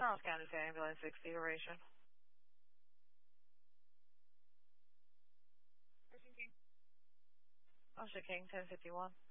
Charles County to Ambulance 60 duration. Ocean King 1051.